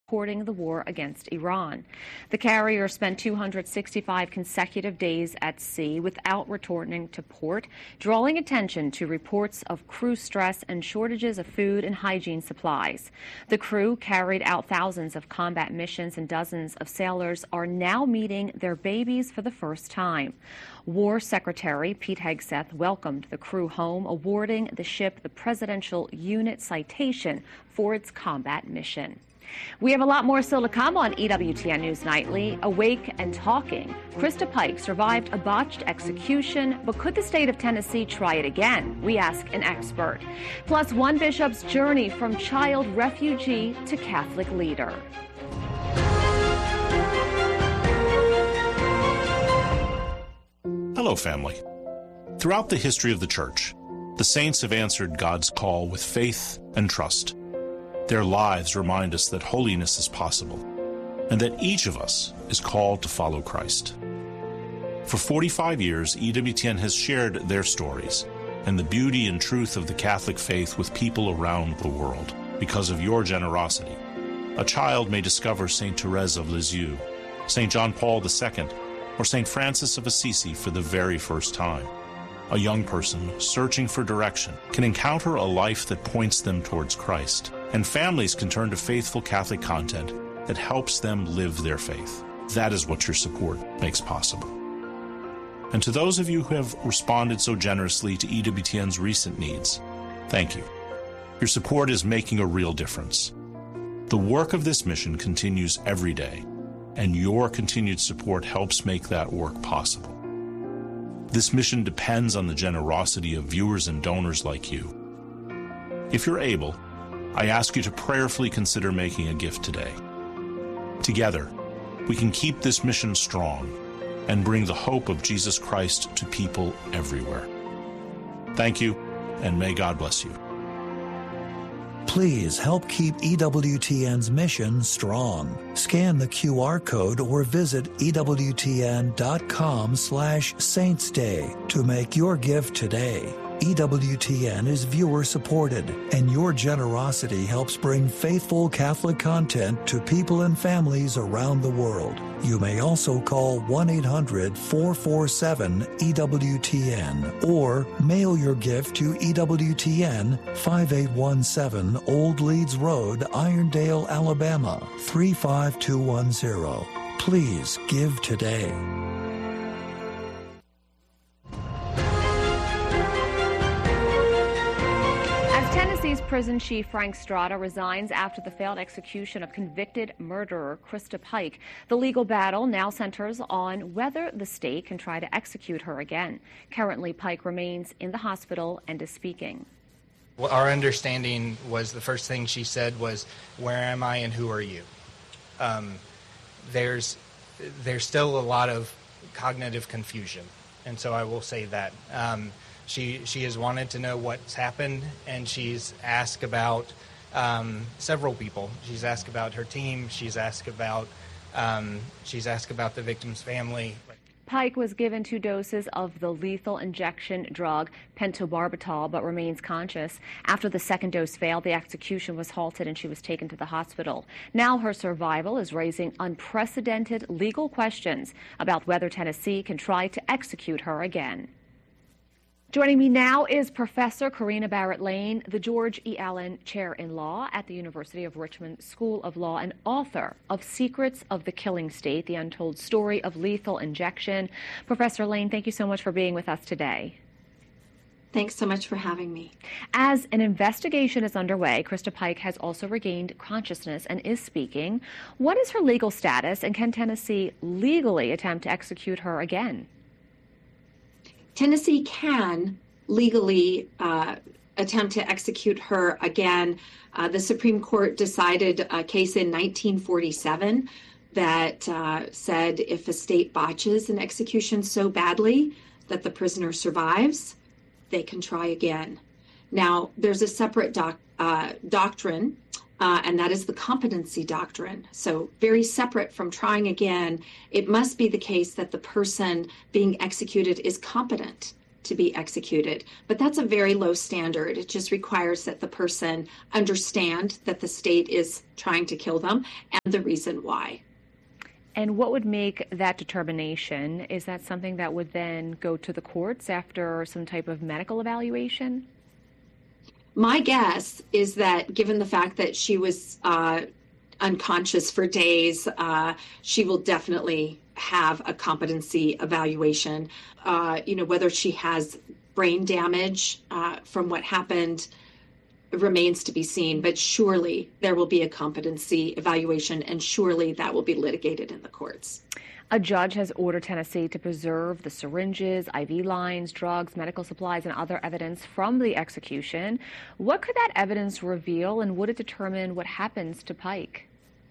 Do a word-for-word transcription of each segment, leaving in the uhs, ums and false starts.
supporting the war against Iran. The carrier spent two hundred sixty-five consecutive days at sea without returning to port, drawing attention to reports of crew stress and shortages of food and hygiene supplies. The crew carried out thousands of combat missions, and dozens of sailors are now meeting their babies for the first time. War Secretary Pete Hegseth welcomed the crew home, awarding the ship the Presidential Unit Citation for its combat mission. We have a lot more still to come on E W T N News Nightly. Awake and talking. Krista Pike survived a botched execution, but could the state of Tennessee try it again? We ask an expert. Plus, one bishop's journey from child refugee to Catholic leader. Hello, family. Throughout the history of the church, the saints have answered God's call with faith and trust. Their lives remind us that holiness is possible and that each of us is called to follow Christ. For forty-five years, E W T N has shared their stories and the beauty and truth of the Catholic faith with people around the world. Because of your generosity, a child may discover Saint Therese of Lisieux, Saint John Paul the Second, or Saint Francis of Assisi for the very first time. A young person searching for direction can encounter a life that points them towards Christ, and families can turn to faithful Catholic content that helps them live their faith. That is what your support makes possible. And to those of you who have responded so generously to E W T N's recent needs, thank you. Your support is making a real difference. The work of this mission continues every day, and your continued support helps make that work possible. This mission depends on the generosity of viewers and donors like you. If you're able, I ask you to prayerfully consider making a gift today. Together, we can keep this mission strong and bring the hope of Jesus Christ to people everywhere. Thank you, and may God bless you. Please help keep E W T N's mission strong. Scan the Q R code or visit E W T N dot com slash Saints Day to make your gift today. E W T N is viewer supported, and your generosity helps bring faithful Catholic content to people and families around the world. You may also call one eight hundred, four four seven, E W T N or mail your gift to E W T N, five eight one seven Old Leeds Road, Irondale, Alabama, three five two one zero. Please give today. Tennessee's prison chief Frank Strada resigns after the failed execution of convicted murderer Krista Pike. The legal battle now centers on whether the state can try to execute her again. Currently, Pike remains in the hospital and is speaking. Well, our understanding was the first thing she said was, "Where am I and who are you?" Um, there's, there's still a lot of cognitive confusion, and so I will say that. Um, She she has wanted to know what's happened, and she's asked about um, several people. She's asked about her team. She's asked about um, she's asked about the victim's family. Pike was given two doses of the lethal injection drug pentobarbital, but remains conscious. After the second dose failed, the execution was halted and she was taken to the hospital. Now her survival is raising unprecedented legal questions about whether Tennessee can try to execute her again. Joining me now is Professor Karina Barrett Lane, the George E. Allen Chair in Law at the University of Richmond School of Law and author of Secrets of the Killing State, The Untold Story of Lethal Injection. Professor Lane, thank you so much for being with us today. Thanks so much for having me. As an investigation is underway, Krista Pike has also regained consciousness and is speaking. What is her legal status, and can Tennessee legally attempt to execute her again? Tennessee can legally uh, attempt to execute her again. Uh, the Supreme Court decided a case in nineteen forty-seven that uh, said if a state botches an execution so badly that the prisoner survives, they can try again. Now, there's a separate doc, uh, doctrine, uh, and that is the competency doctrine. So very separate from trying again, it must be the case that the person being executed is competent to be executed. But that's a very low standard. It just requires that the person understand that the state is trying to kill them and the reason why. And what would make that determination? Is that something that would then go to the courts after some type of medical evaluation? My guess is that given the fact that she was uh, unconscious for days, uh, she will definitely have a competency evaluation. Uh, you know, whether she has brain damage uh, from what happened remains to be seen, but surely there will be a competency evaluation, and surely that will be litigated in the courts. A judge has ordered Tennessee to preserve the syringes, I V lines, drugs, medical supplies, and other evidence from the execution. What could that evidence reveal, and would it determine what happens to Pike?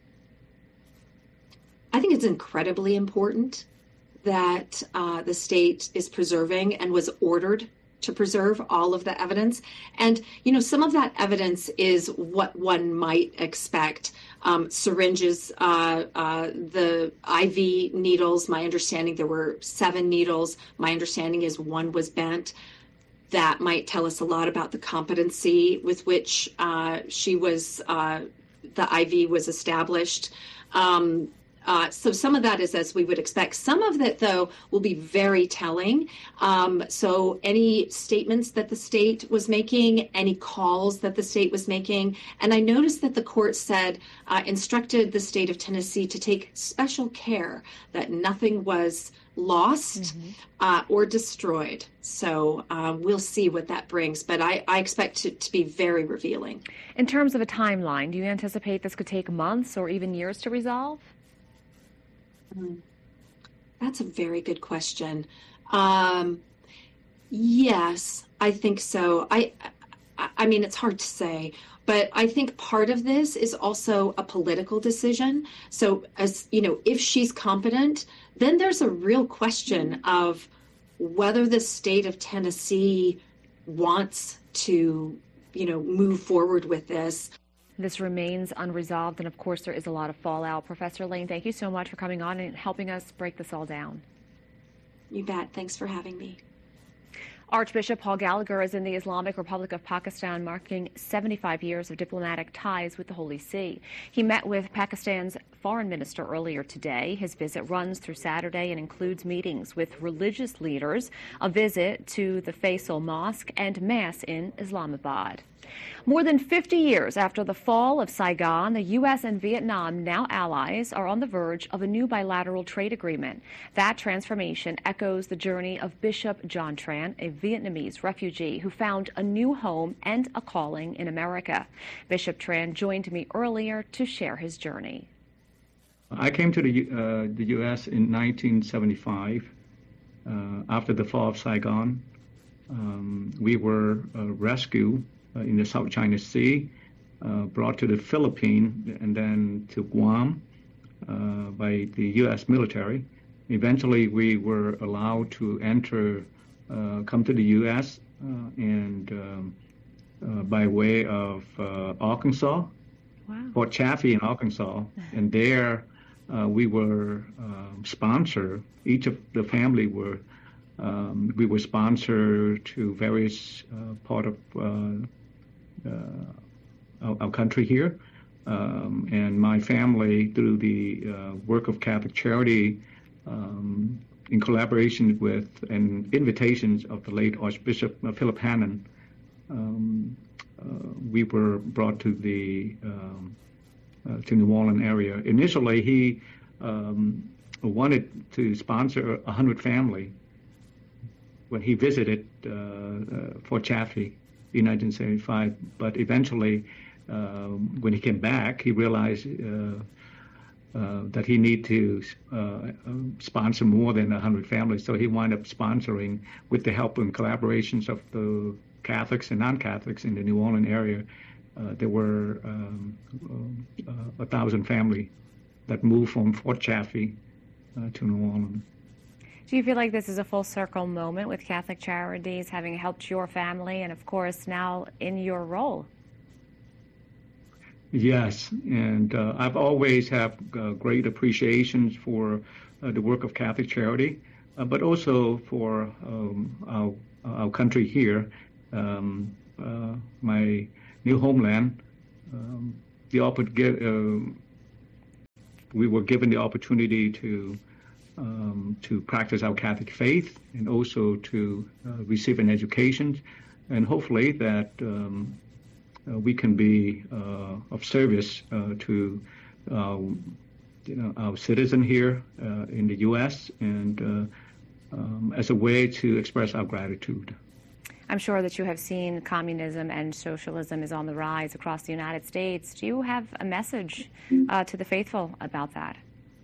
I think it's incredibly important that uh, the state is preserving and was ordered to preserve all of the evidence. And, you know, some of that evidence is what one might expect. Um, syringes, uh, uh, the I V needles, my understanding there were seven needles. My understanding is one was bent. That might tell us a lot about the competency with which uh, she was, uh, the I V was established. Um, Uh, so some of that is as we would expect. Some of that, though, will be very telling. Um, so any statements that the state was making, any calls that the state was making. And I noticed that the court said, uh, instructed the state of Tennessee to take special care that nothing was lost mm-hmm. uh, or destroyed. So uh, we'll see what that brings. But I, I expect it to be very revealing. In terms of a timeline, do you anticipate this could take months or even years to resolve? That's a very good question. Um, yes, I think so. I, I, I mean, it's hard to say, but I think part of this is also a political decision. So, as you know, if she's competent, then there's a real question of whether the state of Tennessee wants to, you know, move forward with this. This remains unresolved, and of course there is a lot of fallout. Professor Lane, thank you so much for coming on and helping us break this all down. You bet. Thanks for having me. Archbishop Paul Gallagher is in the Islamic Republic of Pakistan, marking seventy-five years of diplomatic ties with the Holy See. He met with Pakistan's foreign minister earlier today. His visit runs through Saturday and includes meetings with religious leaders, a visit to the Faisal Mosque, and Mass in Islamabad. More than fifty years after the fall of Saigon, the U S and Vietnam, now allies, are on the verge of a new bilateral trade agreement. That transformation echoes the journey of Bishop John Tran, a Vietnamese refugee who found a new home and a calling in America. Bishop Tran joined me earlier to share his journey. I came to the, uh, the U S in nineteen seventy-five uh, after the fall of Saigon. Um, we were uh, rescued uh, in the South China Sea, uh, brought to the Philippines and then to Guam uh, by the U S military. Eventually, we were allowed to enter, uh, come to the U S uh, and um, uh, by way of uh, Arkansas, wow. Fort Chaffee in Arkansas, and there uh, we were uh, sponsored. Each of the family were um, we were sponsored to various uh, part of uh, uh, our, our country here, um, and my family through the uh, work of Catholic Charity. Um, in collaboration with and invitations of the late Archbishop Philip Hannon, um, uh, we were brought to the um, uh, to New Orleans area. Initially, he um, wanted to sponsor a hundred family when he visited uh, uh, Fort Chaffee in nineteen seventy-five. But eventually, uh, when he came back, he realized Uh, Uh, that he need to uh, sponsor more than one hundred families. So he wound up sponsoring, with the help and collaborations of the Catholics and non-Catholics in the New Orleans area, uh, there were um, uh, a thousand families that moved from Fort Chaffee uh, to New Orleans. Do you feel like this is a full circle moment with Catholic Charities having helped your family and, of course, now in your role? Yes, and uh, I've always have uh, great appreciation for uh, the work of Catholic Charity. uh, but also for um, our, our country here, um, uh, my new homeland. Um, the uh, we were given the opportunity to um, to practice our Catholic faith and also to uh, receive an education, and hopefully that um, uh, we can be uh, of service uh, to uh, you know, our citizen here uh, in the U S and uh, um, as a way to express our gratitude. I'm sure that you have seen communism and socialism is on the rise across the United States. Do you have a message uh, to the faithful about that?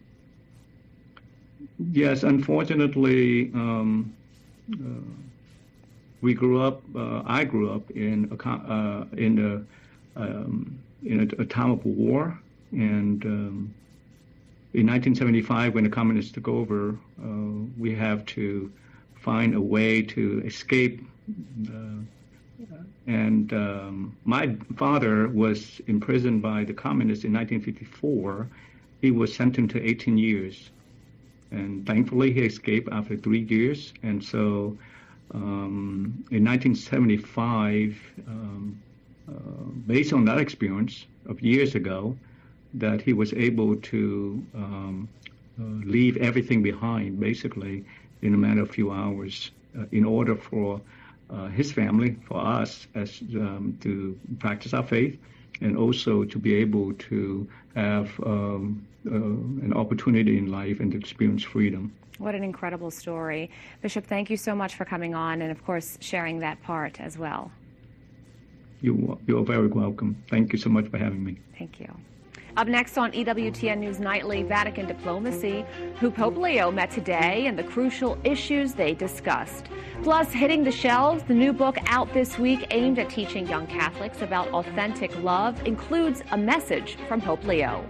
Yes, unfortunately, um, uh, we grew up. Uh, I grew up in a uh, in a um, in a, a time of war, and um, in nineteen seventy-five, when the communists took over, uh, we have to find a way to escape. Uh, and um, my father was imprisoned by the communists in nineteen fifty-four. He was sentenced to eighteen years. And thankfully, he escaped after three years. And so um, in nineteen seventy-five, um, uh, based on that experience of years ago, that he was able to um, uh, leave everything behind, basically, in a matter of few hours, uh, in order for uh, his family, for us, as um, to practice our faith, and also to be able to have um, uh, an opportunity in life and to experience freedom. What an incredible story. Bishop, thank you so much for coming on and, of course, sharing that part as well. You, you're very welcome. Thank you so much for having me. Thank you. Up next on E W T N News Nightly, Vatican Diplomacy, who Pope Leo met today and the crucial issues they discussed. Plus, hitting the shelves, the new book out this week aimed at teaching young Catholics about authentic love includes a message from Pope Leo.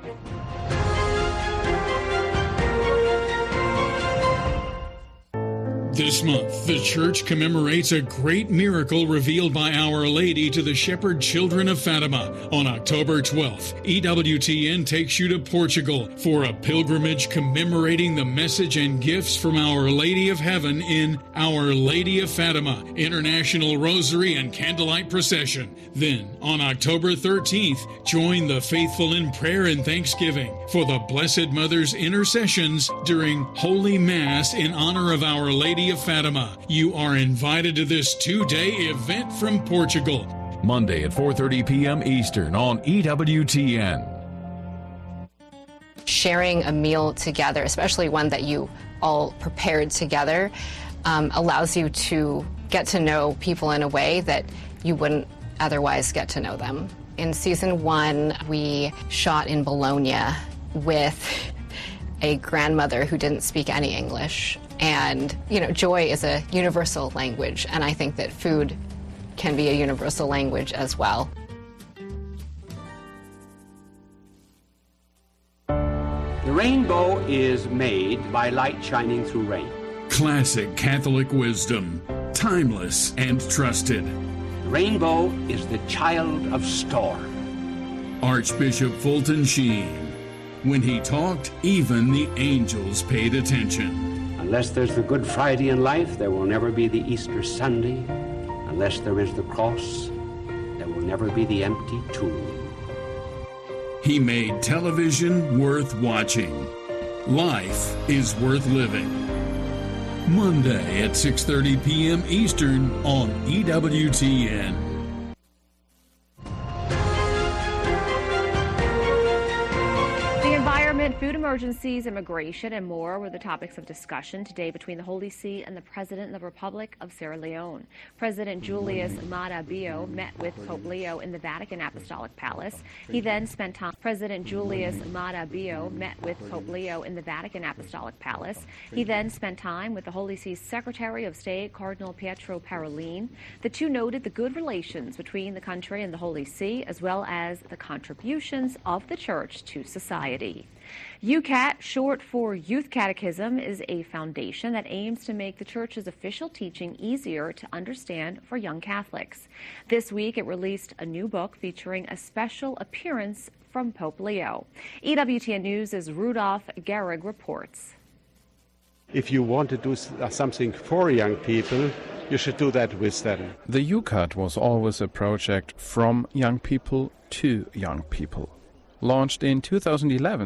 This month, the Church commemorates a great miracle revealed by Our Lady to the shepherd children of Fatima. On October twelfth, E W T N takes you to Portugal for a pilgrimage commemorating the message and gifts from Our Lady of Heaven in Our Lady of Fatima, International Rosary and Candlelight Procession. Then, on October thirteenth, join the faithful in prayer and thanksgiving for the Blessed Mother's intercessions during Holy Mass in honor of Our Lady of Fatima. You are invited to this two-day event from Portugal. Monday at four thirty p.m. Eastern on E W T N. Sharing a meal together, especially one that you all prepared together, um, allows you to get to know people in a way that you wouldn't otherwise get to know them. In season one, we shot in Bologna with a grandmother who didn't speak any English. And, you know, joy is a universal language, and I think that food can be a universal language as well. The rainbow is made by light shining through rain. Classic Catholic wisdom, timeless and trusted. The rainbow is the child of storm. Archbishop Fulton Sheen. When he talked, even the angels paid attention. Unless there's the Good Friday in life, there will never be the Easter Sunday. Unless there is the cross, there will never be the empty tomb. He made television worth watching. Life is worth living. Monday at six thirty p.m. Eastern on E W T N. Food emergencies, immigration, and more were the topics of discussion today between the Holy See and the President of the Republic of Sierra Leone. President Julius Maada Bio met with Pope Leo in the Vatican Apostolic Palace. He then spent time. President Julius Maada Bio met with Pope Leo in the Vatican Apostolic Palace. He then spent time with the Holy See's Secretary of State, Cardinal Pietro Parolin. The two noted the good relations between the country and the Holy See, as well as the contributions of the Church to society. U CAT, short for Youth Catechism, is a foundation that aims to make the Church's official teaching easier to understand for young Catholics. This week, it released a new book featuring a special appearance from Pope Leo. E W T N News' Rudolph Gehrig reports. If you want to do something for young people, you should do that with them. The U C A T was always a project from young people to young people. Launched in two thousand eleven,